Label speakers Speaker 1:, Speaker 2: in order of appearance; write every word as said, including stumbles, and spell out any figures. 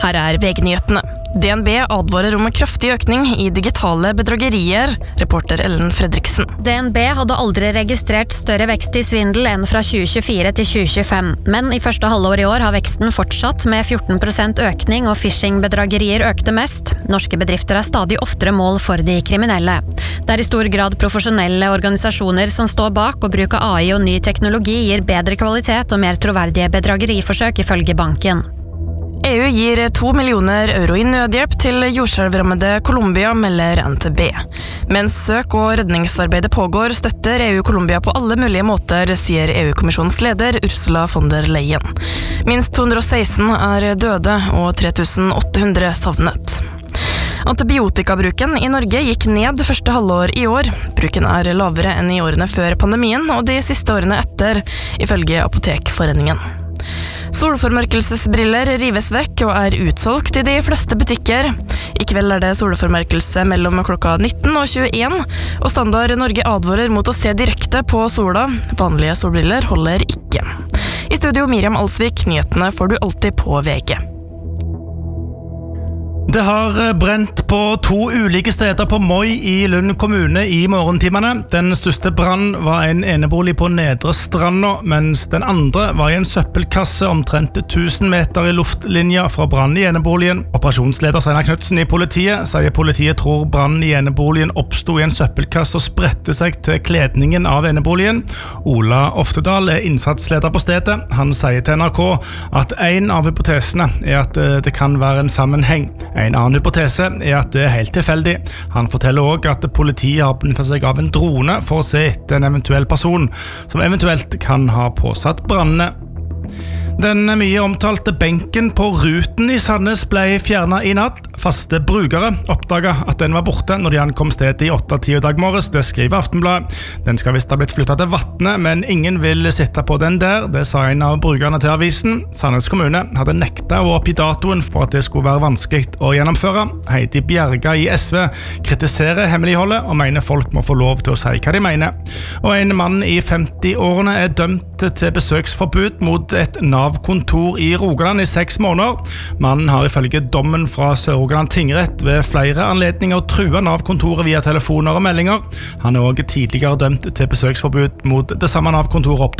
Speaker 1: Her er V G-nyhetene. D N B advarer om en kraftig økning i digitale bedragerier, reporter Ellen Fredriksen.
Speaker 2: D N B hadde aldri registrert større vekst i svindel enn fra tjue tjuefire til tjue tjuefem, men i første halvår i år har veksten fortsatt med fjorten prosent økning, og phishing-bedragerier økte mest. Norske bedrifter er stadig oftere mål for de kriminelle. Det er i stor grad profesjonelle organisasjoner som står bak, og bruk av A I og ny teknologi gir bedre kvalitet og mer troverdige bedrageriforsøk, ifølge banken.
Speaker 1: E U gir to millioner euro i nødhjelp til jordskjelvrammede Colombia, melder N T B. Mens søk- og redningsarbeidet pågår, støtter E U Colombia på alle mulige måter, sier E U-kommisjonens leder Ursula von der Leyen. Minst to hundre og seksten er døde og tre tusen åtte hundre savnet. Antibiotikabruken i Norge gikk ned første halvår i år. Bruken er lavere enn i årene før pandemien og de siste årene etter, ifølge Apotekforeningen. Solformørkelsesbriller rives vekk og er utsolgt i de fleste butikker. I kveld er det solformørkelse mellom klokka nitten og tjueen, og Standard Norge advarer mot å se direkte på sola. Vanlige solbriller holder ikke. I studio Miriam Alsvik, nyhetene får du alltid på V G.
Speaker 3: Det har brent på to ulike steder på Moi i Lund kommune i morgentimene. Den største brann var en enebolig på Nedre Stranda, mens den andre var i en søppelkasse omtrent tusen meter i luftlinja fra brann i eneboligen. Operasjonsleder Steinar Knudsen i politiet sier politiet tror brann i eneboligen oppstod i en søppelkasse og spredte seg til kledningen av eneboligen. Ola Oftedal er innsatsleder på stedet. Han sier til N R K at en av hypotesene er at det kan være en sammenheng. En annen hypotese er at det er helt tilfeldig. Han forteller også at politiet har benyttet seg av en drone for å se etter en eventuell person som eventuelt kan ha påsatt brannene. Den mye omtalte benken på Ruten i Sandnes ble fjernet i natt. Faste brukere oppdaget at den var borte når de ankom stedet i åtte-ti dag morges. Det skriver Aftenbladet. Den skal visst ha blitt flyttet til Vatne, men ingen vil sitte på den der. Det sa en av brukerne til avisen. Sandnes kommune hadde nektet å oppgi datoen for at det skulle være vanskelig å gjennomføre. Heidi Bjerga i S V kritiserer hemmeligholdet og mener folk må få lov til å si hva de mener. Og en mann i femti-årene er dømt til besøksforbud mot et Nav-kontor i Rogaland i seks måneder. Mannen har ifølge dommen fra Sør-Rogaland tingrett ved flere anledninger trua Nav-kontoret via telefoner og meldinger. Han er også tidligere dømt til besøksforbud mot det samme Nav-kontoret opp